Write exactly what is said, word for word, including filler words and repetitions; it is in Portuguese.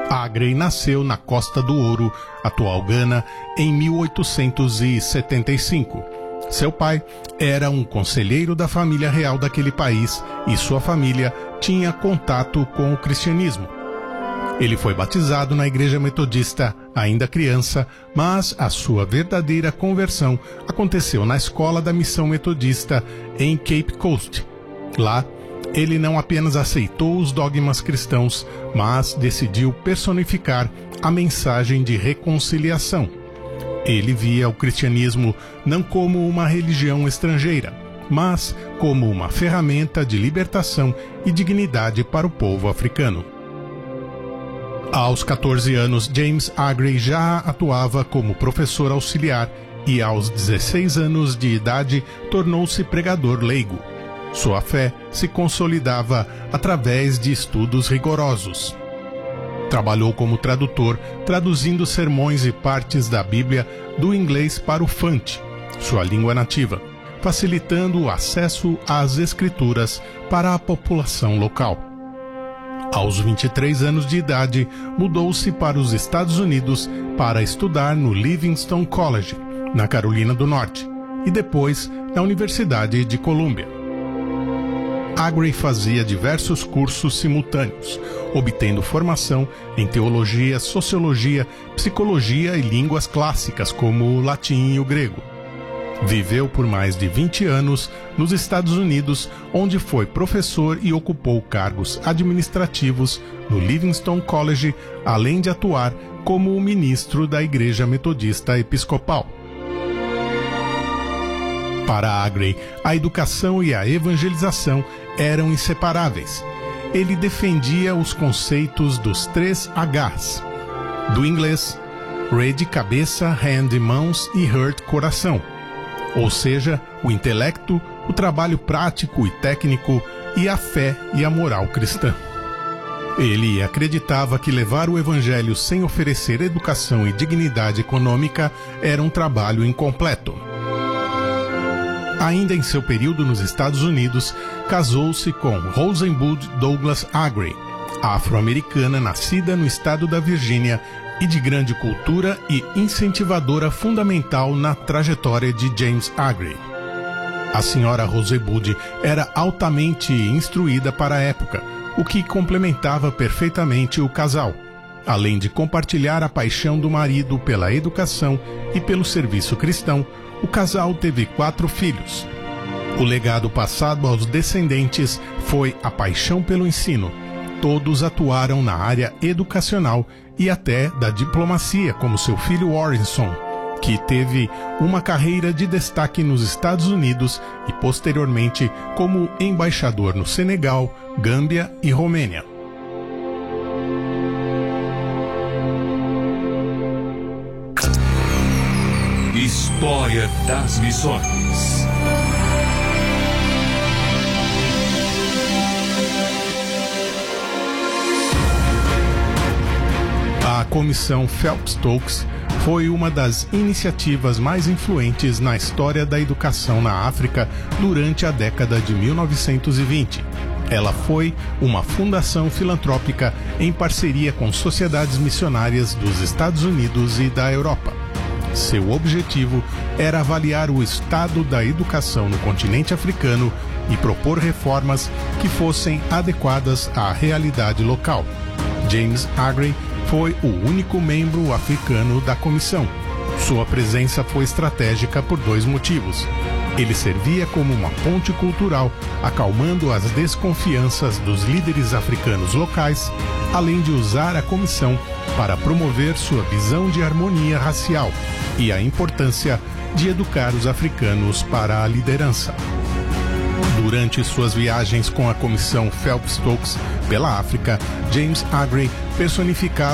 Aggrey nasceu na Costa do Ouro, atual Gana, em mil oitocentos e setenta e cinco. Seu pai era um conselheiro da família real daquele país e sua família tinha contato com o cristianismo. Ele foi batizado na igreja metodista ainda criança, mas a sua verdadeira conversão aconteceu na escola da missão metodista em Cape Coast. Lá, ele não apenas aceitou os dogmas cristãos, mas decidiu personificar a mensagem de reconciliação. Ele via o cristianismo não como uma religião estrangeira, mas como uma ferramenta de libertação e dignidade para o povo africano. Aos catorze anos, James Aggrey já atuava como professor auxiliar e aos dezesseis anos de idade tornou-se pregador leigo. Sua fé se consolidava através de estudos rigorosos. Trabalhou como tradutor, traduzindo sermões e partes da Bíblia do inglês para o Fante, sua língua nativa, facilitando o acesso às escrituras para a população local. Aos vinte e três anos de idade, mudou-se para os Estados Unidos para estudar no Livingston College, na Carolina do Norte, e depois na Universidade de Colômbia. Aggrey fazia diversos cursos simultâneos, obtendo formação em teologia, sociologia, psicologia e línguas clássicas como o latim e o grego. Viveu por mais de vinte anos nos Estados Unidos, onde foi professor e ocupou cargos administrativos no Livingston College, além de atuar como ministro da Igreja Metodista Episcopal. Para Aggrey, a educação e a evangelização eram inseparáveis. Ele defendia os conceitos dos três H's, do inglês, Read cabeça, Hand mãos e Heart coração, ou seja, o intelecto, o trabalho prático e técnico e a fé e a moral cristã. Ele acreditava que levar o evangelho sem oferecer educação e dignidade econômica era um trabalho incompleto. Ainda em seu período nos Estados Unidos, casou-se com Rosenbud Douglas Aggrey, afro-americana nascida no estado da Virgínia e de grande cultura e incentivadora fundamental na trajetória de James Aggrey. A senhora Rosenbud era altamente instruída para a época, o que complementava perfeitamente o casal, além de compartilhar a paixão do marido pela educação e pelo serviço cristão. O casal teve quatro filhos. O legado passado aos descendentes foi a paixão pelo ensino. Todos atuaram na área educacional e até da diplomacia, como seu filho Warrenson, que teve uma carreira de destaque nos Estados Unidos e posteriormente como embaixador no Senegal, Gâmbia e Romênia. História das Missões. A Comissão Phelps-Stokes foi uma das iniciativas mais influentes na história da educação na África durante a década de mil novecentos e vinte. Ela foi uma fundação filantrópica em parceria com sociedades missionárias dos Estados Unidos e da Europa. Seu objetivo era avaliar o estado da educação no continente africano e propor reformas que fossem adequadas à realidade local. James Aggrey foi o único membro africano da comissão. Sua presença foi estratégica por dois motivos. Ele servia como uma ponte cultural, acalmando as desconfianças dos líderes africanos locais, além de usar a comissão para promover sua visão de harmonia racial e a importância de educar os africanos para a liderança. Durante suas viagens com a Comissão Phelps-Stokes pela África, James Aggrey personificava